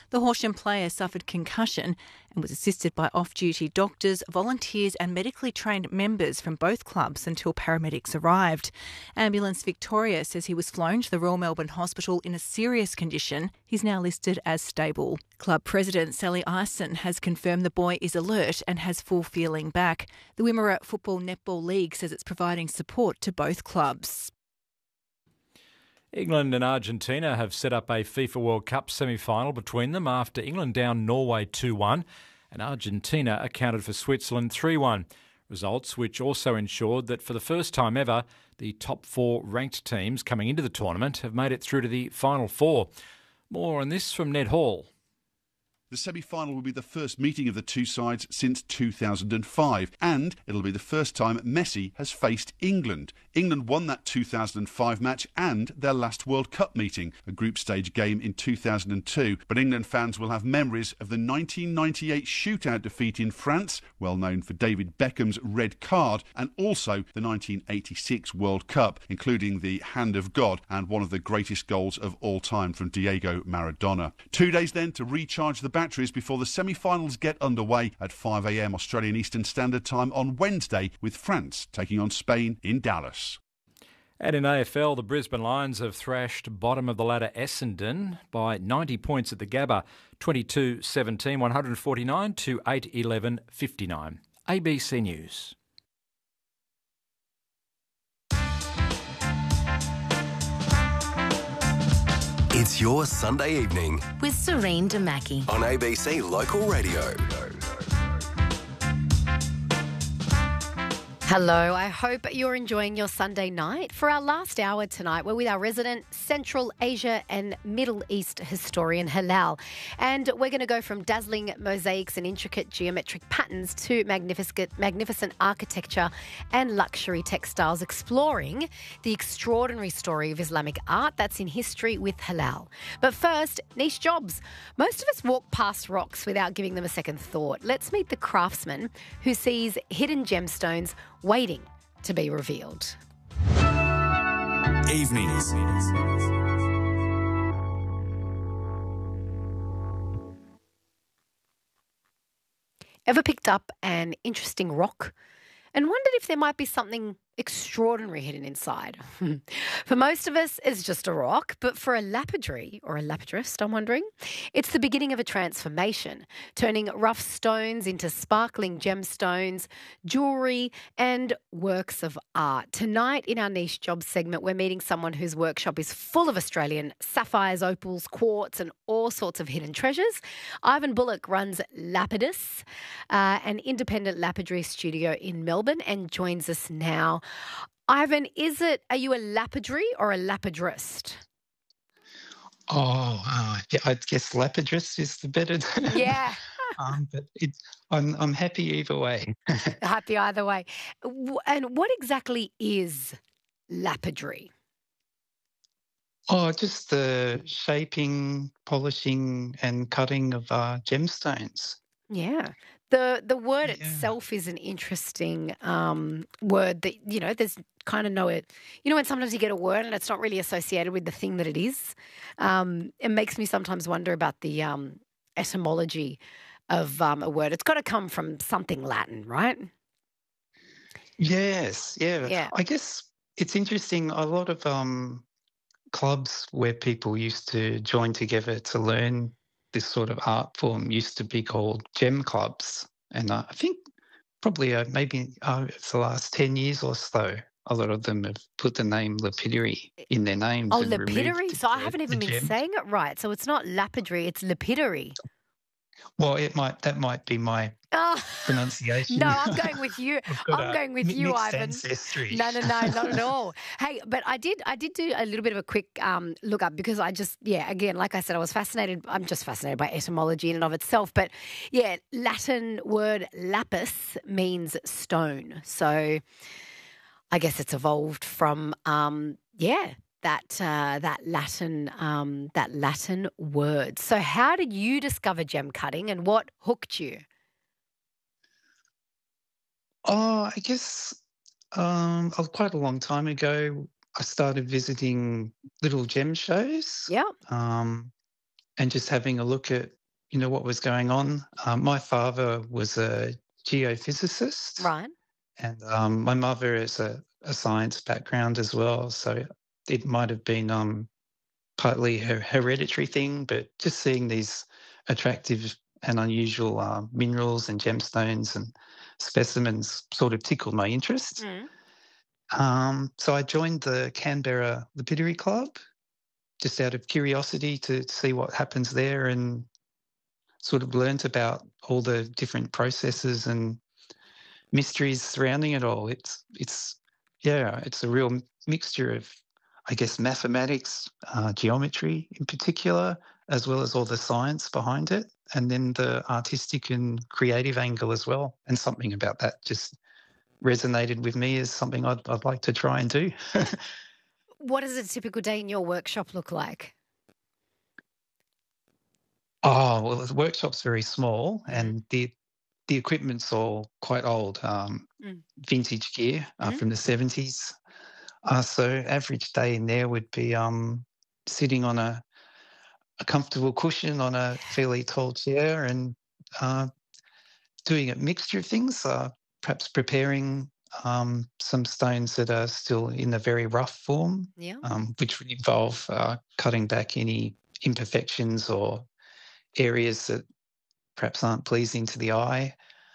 The Horsham player suffered concussion and was assisted by off-duty doctors, volunteers and medically trained members from both clubs until paramedics arrived. Ambulance Victoria says he was flown to the Royal Melbourne Hospital in a serious condition. He's now listed as stable. Club President Sally Ison has confirmed the boy is alert and has full feeling back. The Wimmera Football Netball League says it's providing support to both clubs. England and Argentina have set up a FIFA World Cup semi-final between them after England downed Norway 2-1 and Argentina accounted for Switzerland 3-1. Results which also ensured that for the first time ever, the top 4 ranked teams coming into the tournament have made it through to the final 4. More on this from Ned Hall. The semi-final will be the first meeting of the two sides since 2005, and it'll be the first time Messi has faced England. England won that 2005 match and their last World Cup meeting, a group stage game in 2002. But England fans will have memories of the 1998 shootout defeat in France, well known for David Beckham's red card, and also the 1986 World Cup, including the Hand of God and one of the greatest goals of all time from Diego Maradona. 2 days then to recharge the batteries before the semi-finals get underway at 5 a.m. Australian Eastern Standard Time on Wednesday, with France taking on Spain in Dallas. And in AFL, the Brisbane Lions have thrashed bottom of the ladder Essendon by 90 points at the Gabba, 22-17, 149 to 8-11, 59. ABC News. It's your Sunday evening with Serene Damaki on ABC Local Radio. Hello, I hope you're enjoying your Sunday night. For our last hour tonight, we're with our resident Central Asia and Middle East historian, Hilal. And we're going to go from dazzling mosaics and intricate geometric patterns to magnificent architecture and luxury textiles, exploring the extraordinary story of Islamic art that's in history with Hilal. But first, niche jobs. Most of us walk past rocks without giving them a second thought. Let's meet the craftsman who sees hidden gemstones waiting to be revealed. Evenings. Ever picked up an interesting rock and wondered if there might be something extraordinary hidden inside? For most of us, it's just a rock, but for a lapidary or a lapidrist, I'm wondering, it's the beginning of a transformation, turning rough stones into sparkling gemstones, jewellery and works of art. Tonight in our niche job segment, we're meeting someone whose workshop is full of Australian sapphires, opals, quartz and all sorts of hidden treasures. Ivan Bullock runs Lapidus, an independent lapidary studio in Melbourne, and joins us now. Ivan, are you a lapidary or a lapidrist? Yeah, I guess lapidrist is the better. Yeah. But I'm happy either way. Happy either way. And what exactly is lapidary? Just the shaping, polishing and cutting of gemstones. Yeah. The word itself is an interesting word that, there's kind of when sometimes you get a word and it's not really associated with the thing that it is. It makes me sometimes wonder about the etymology of a word. It's got to come from something Latin, right? Yes, yeah. I guess it's interesting. A lot of clubs where people used to join together to learn this sort of art form used to be called gem clubs. And I think probably maybe it's the last 10 years or so, a lot of them have put the name lapidary in their names. Oh, lapidary? So I haven't even been saying it right. So it's not lapidary, it's lapidary. Well, that might be my pronunciation. No, I'm going with you. I'm going with you, Ivan. Ancestry. No, not at all. Hey, but I did do a little bit of a quick look up because again, like I said, I'm just fascinated by etymology in and of itself. But yeah, Latin word lapis means stone. So I guess it's evolved from that Latin word. So how did you discover gem cutting and what hooked you? I guess quite a long time ago, I started visiting little gem shows. Yeah. And just having a look at what was going on. My father was a geophysicist, Right. and my mother is a science background as well. So it might have been partly a hereditary thing, but just seeing these attractive and unusual minerals and gemstones and specimens sort of tickled my interest. So I joined the Canberra Lapidary Club just out of curiosity to see what happens there, and sort of learnt about all the different processes and mysteries surrounding it all. It's a real mixture of, I guess, mathematics, geometry in particular, as well as all the science behind it, and then the artistic and creative angle as well. And something about that just resonated with me as something I'd like to try and do. What does a typical day in your workshop look like? Oh, well, the workshop's very small, and the equipment's all quite old, vintage gear from the 70s. So average day in there would be sitting on a comfortable cushion on a fairly tall chair and doing a mixture of things, perhaps preparing some stones that are still in a very rough form, which would involve cutting back any imperfections or areas that perhaps aren't pleasing to the eye.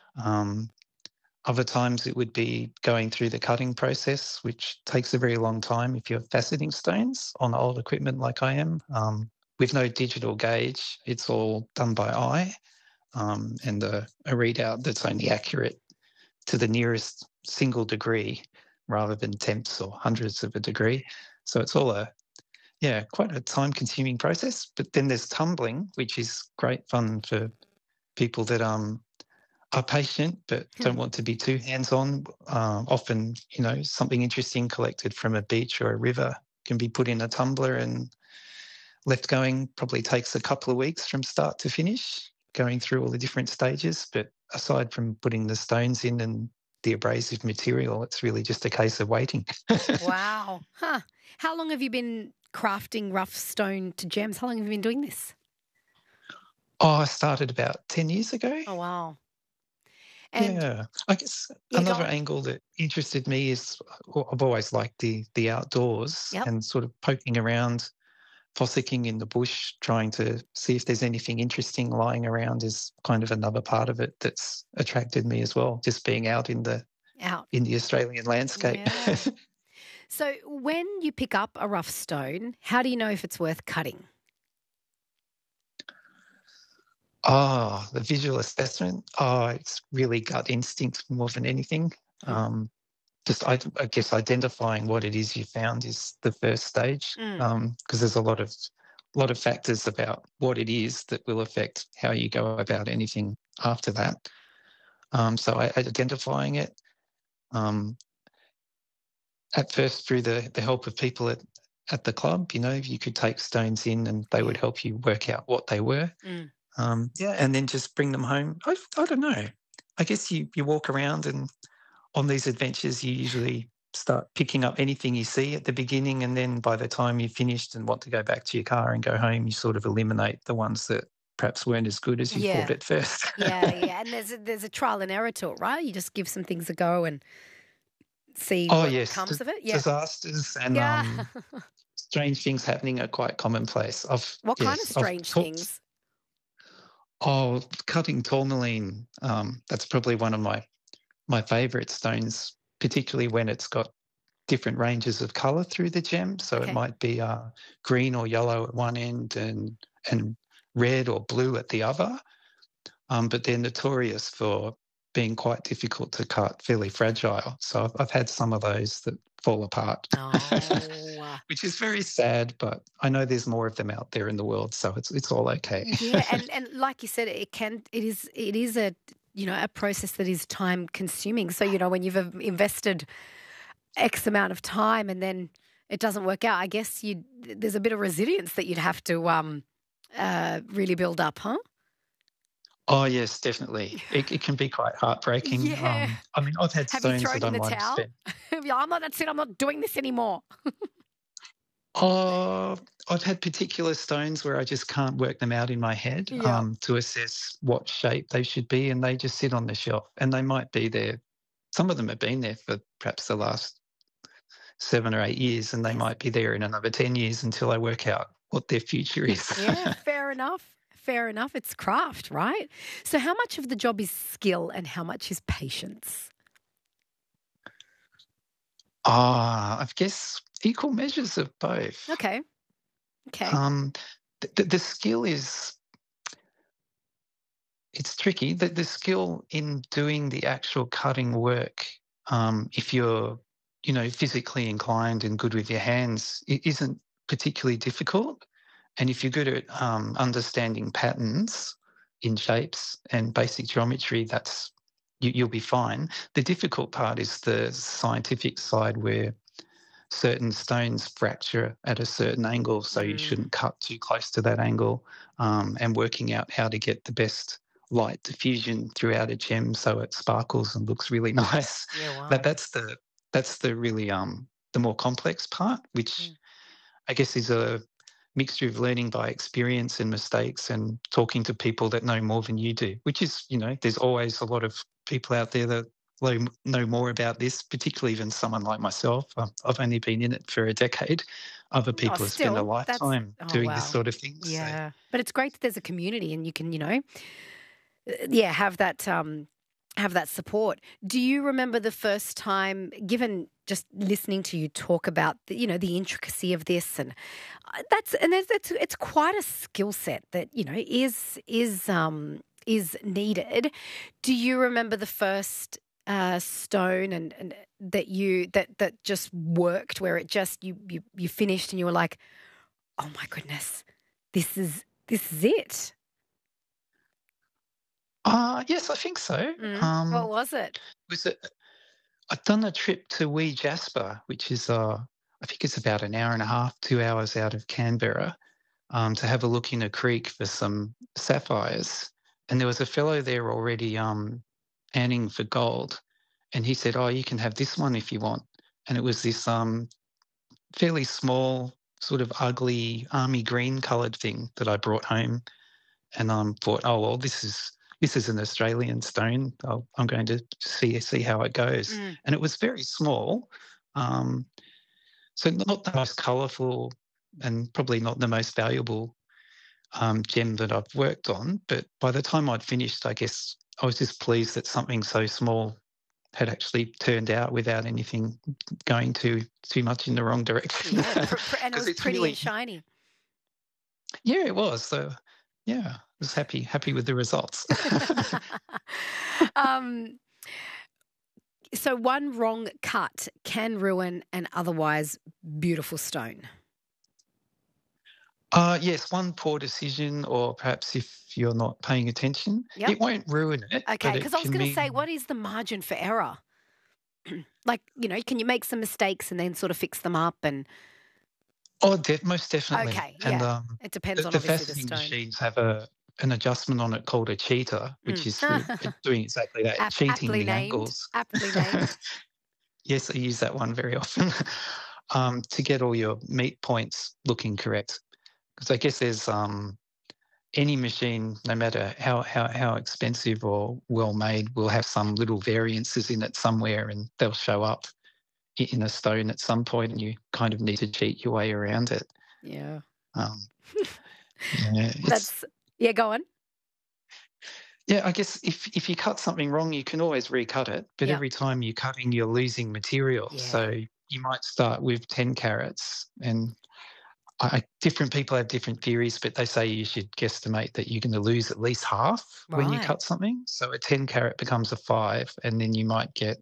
Other times it would be going through the cutting process, which takes a very long time if you're faceting stones on old equipment like I am. With no digital gauge, it's all done by eye, and a readout that's only accurate to the nearest single degree rather than tenths or hundredths of a degree. So it's all quite a time-consuming process. But then there's tumbling, which is great fun for people that are patient but don't want to be too hands-on. Often, something interesting collected from a beach or a river can be put in a tumbler and left going. Probably takes a couple of weeks from start to finish, going through all the different stages. But aside from putting the stones in and the abrasive material, it's really just a case of waiting. Wow. Huh. How long have you been crafting rough stone to gems? How long have you been doing this? Oh, I started about 10 years ago. Oh, wow. And I guess another angle that interested me is I've always liked the outdoors and sort of poking around, fossicking in the bush, trying to see if there's anything interesting lying around is kind of another part of it that's attracted me as well, just being out in the Australian landscape. Yeah. So when you pick up a rough stone, how do you know if it's worth cutting? Oh, the visual assessment. Oh, it's really gut instinct more than anything. I guess identifying what it is you found is the first stage, because there's a lot of factors about what it is that will affect how you go about anything after that. So identifying it at first through the help of people at the club, you could take stones in and they would help you work out what they were. And then just bring them home. I don't know. I guess you walk around, and on these adventures you usually start picking up anything you see at the beginning, and then by the time you've finished and want to go back to your car and go home, you sort of eliminate the ones that perhaps weren't as good as you thought at first. And there's a trial and error to it, right? You just give some things a go and see what comes of it. Disasters and strange things happening are quite commonplace. What kind of strange things? Oh, cutting tourmaline. That's probably one of my favourite stones, particularly when it's got different ranges of colour through the gem. So it might be green or yellow at one end and red or blue at the other. But they're notorious for being quite difficult to cut, fairly fragile. So I've had some of those that fall apart, which is very sad, but I know there's more of them out there in the world, so it's all okay. Yeah, and like you said, it is a a process that is time consuming. So when you've invested X amount of time and then it doesn't work out, I guess there's a bit of resilience that you'd have to really build up, huh? Oh, yes, definitely. It can be quite heartbreaking. Yeah. I've had stones that I might have spent. That's it. I'm not doing this anymore. I I've had particular stones where I just can't work them out in my head Yeah. to assess what shape they should be, and they just sit on the shelf, and they might be there. Some of them have been there for perhaps the last 7 or 8 years, and they Yes. might be there in another 10 years until I work out what their future is. Yeah, fair enough. Fair enough. It's craft, right? So how much of the job is skill and how much is patience? I guess equal measures of both. Okay. The skill is, it's tricky. The skill in doing the actual cutting work, if you're, physically inclined and good with your hands, it isn't particularly difficult. And if you're good at understanding patterns in shapes and basic geometry, you'll be fine. The difficult part is the scientific side where certain stones fracture at a certain angle, so you shouldn't cut too close to that angle, and working out how to get the best light diffusion throughout a gem so it sparkles and looks really nice. Yeah, wow. That's the really the more complex part, which I guess is a mixture of learning by experience and mistakes and talking to people that know more than you do, which is, there's always a lot of people out there that know more about this, particularly than someone like myself. I've only been in it for a decade. Other people have spent a lifetime doing this sort of thing. Yeah. So. But it's great that there's a community and you can, have that support. Do you remember the first time, given just listening to you talk about the intricacy of this, and it's quite a skill set that is needed. Do you remember the first stone and that just worked, where it just you finished and you were like, oh my goodness, this is it? Yes, I think so. What was it? I'd done a trip to Wee Jasper, which is, I think it's about an hour and a half, 2 hours out of Canberra, to have a look in a creek for some sapphires. And there was a fellow there already panning for gold. And he said, oh, you can have this one if you want. And it was this fairly small, sort of ugly army green coloured thing that I brought home. And thought, oh, well, this is an Australian stone. I'm going to see how it goes. And it was very small. So not the most colourful and probably not the most valuable gem that I've worked on. But by the time I'd finished, I guess I was just pleased that something so small had actually turned out without anything going too much in the wrong direction. Yeah, and it was pretty and shiny. Yeah, it was. So, yeah, I was happy with the results. So one wrong cut can ruin an otherwise beautiful stone. Yes, one poor decision, or perhaps if you're not paying attention, Yep. it won't ruin it. Okay, because I was going to say, what is the margin for error? Like, can you make some mistakes and then sort of fix them up? And most definitely. Okay, and, yeah. It depends on the obviously the faceting stone. machines have an adjustment on it called a cheater, which is doing exactly that, cheating aptly the named. angles. Aptly named. Yes, I use that one very often to get all your meat points looking correct. Because I guess there's any machine, no matter how expensive or well made, will have some little variances in it somewhere, and they'll show up in a stone at some point, and you kind of need to cheat your way around it. Yeah. Go on. Yeah, I guess if you cut something wrong, you can always recut it, but Yeah. every time you're cutting, you're losing material. Yeah. So you might start with 10 carats, and different people have different theories, but they say you should guesstimate that you're going to lose at least half when you Right. cut something. So a 10 carat becomes a 5, and then you might get,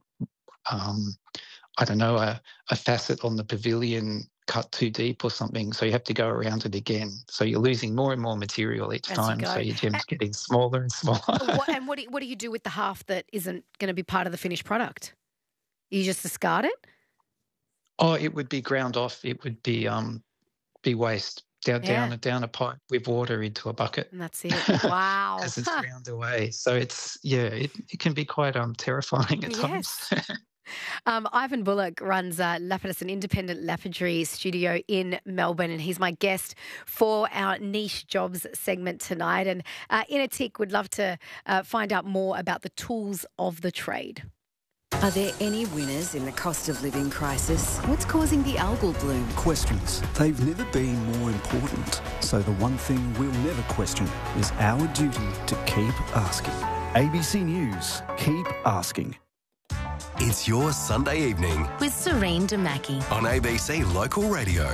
a facet on the pavilion cut too deep or something. So you have to go around it again. So you're losing more and more material each As you time. go. So your gem's getting smaller and smaller. What do you do with the half that isn't going to be part of the finished product? You just discard it? Oh, it would be ground off. It would be waste down a pipe with water into a bucket. And that's it. Wow. As it's ground away. So it can be quite terrifying at times. Ivan Bullock runs Lapidus, an independent lapidary studio in Melbourne, and he's my guest for our Niche Jobs segment tonight. And in a tick, we'd love to find out more about the tools of the trade. Are there any winners in the cost of living crisis? What's causing the algal bloom? Questions. They've never been more important. So the one thing we'll never question is our duty to keep asking. ABC News. Keep asking. It's your Sunday evening with Serene Damaki on ABC Local Radio.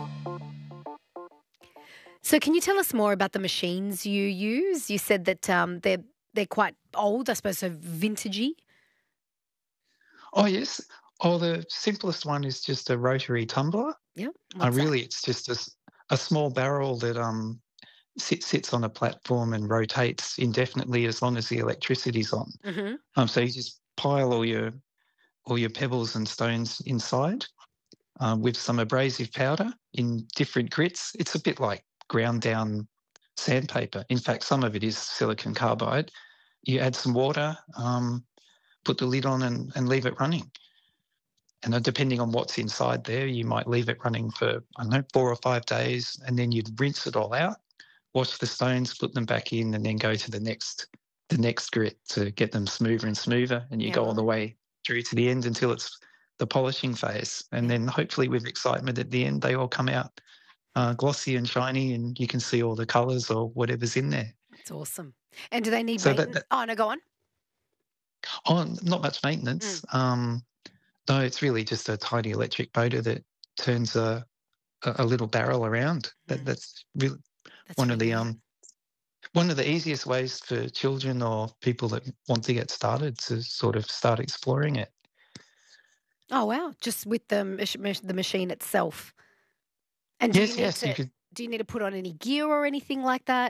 So can you tell us more about the machines you use? You said that they're quite old, I suppose, so vintagey. Oh, yes. Oh, the simplest one is just a rotary tumbler. Yeah. Really, it's just a small barrel that sits on a platform and rotates indefinitely as long as the electricity's on. Mm-hmm. So you just pile all your pebbles and stones inside with some abrasive powder in different grits. It's a bit like ground down sandpaper. In fact, some of it is silicon carbide. You add some water, put the lid on and leave it running. And depending on what's inside there, you might leave it running for, 4 or 5 days, and then you'd rinse it all out, wash the stones, put them back in, and then go to the next grit to get them smoother and smoother. And you go all the way through to the end until it's the polishing phase. And then hopefully with excitement at the end, they all come out glossy and shiny, and you can see all the colours or whatever's in there. That's awesome. And do they need maintenance? Oh, no, go on. Oh, not much maintenance. No, it's really just a tiny electric motor that turns a little barrel around. That's really one of the easiest ways for children or people that want to get started to sort of start exploring it. Oh wow! Just with the machine itself. And do you need to put on any gear or anything like that?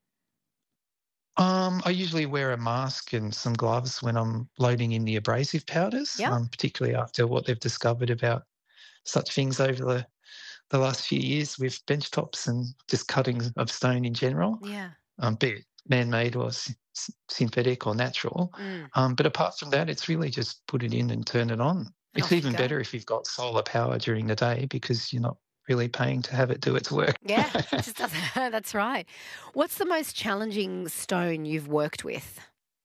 I usually wear a mask and some gloves when I'm loading in the abrasive powders, particularly after what they've discovered about such things over the last few years with bench tops and just cutting of stone in general, be it man-made or synthetic or natural. But apart from that, it's really just put it in and turn it on. It's even better if you've got solar power during the day because you're not really paying to have it do its work. Yeah, that's right. What's the most challenging stone you've worked with?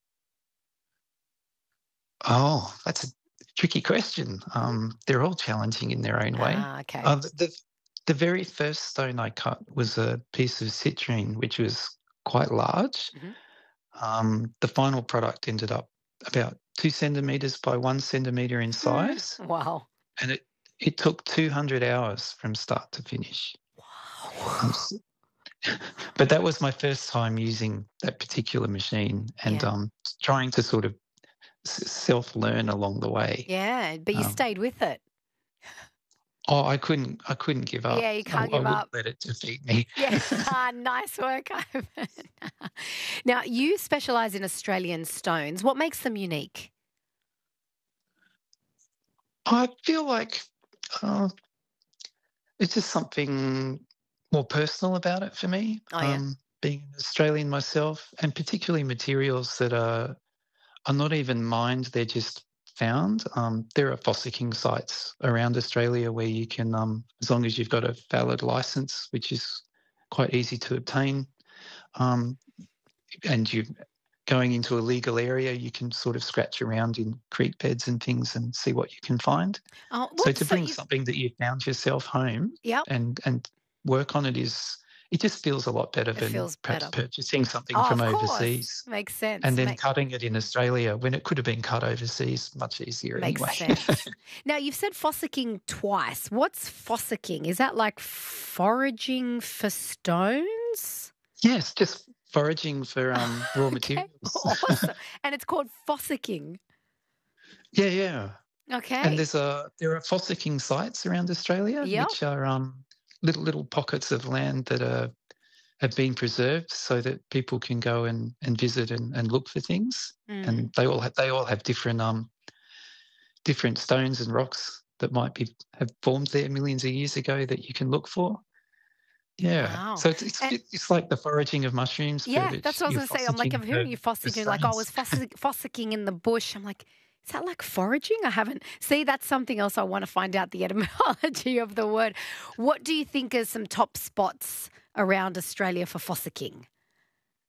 Oh, that's a tricky question. They're all challenging in their own way. Okay. The very first stone I cut was a piece of citrine, which was quite large. Mm-hmm. The final product ended up about 2 centimetres by 1 centimetre in size. Wow. And it took 200 hours from start to finish. Wow. But that was my first time using that particular machine and trying to sort of self-learn along the way. Yeah, but you stayed with it. Oh, I couldn't give up. Yeah, you can't give up. I wouldn't let it defeat me. Yeah, nice work, Ivan. Now, you specialise in Australian stones. What makes them unique? I feel like it's just something more personal about it for me. Being an Australian myself, and particularly materials that are not even mined, they're just found. There are fossicking sites around Australia where you can, as long as you've got a valid licence, which is quite easy to obtain, and you're going into a legal area, you can sort of scratch around in creek beds and things and see what you can find. So to bring something that you found yourself home and work on it it just feels a lot better than perhaps purchasing something from overseas. Makes sense. And then cutting it in Australia when it could have been cut overseas, much easier anyway. Makes sense. Now, you've said fossicking twice. What's fossicking? Is that like foraging for stones? Yes, just foraging for raw materials. Awesome. And it's called fossicking. Yeah. Okay. And there are fossicking sites around Australia, which are little pockets of land that have been preserved so that people can go and visit and look for things. And they all have different stones and rocks that might have formed there millions of years ago that you can look for. Yeah. Wow. So it's like the foraging of mushrooms. Yeah, that's what I was going to say. I'm like, I'm hearing you fossicking, like I was fossicking in the bush. I'm like, Is that like foraging? I haven't. See, that's something else I want to find out, the etymology of the word. What do you think are some top spots around Australia for fossicking?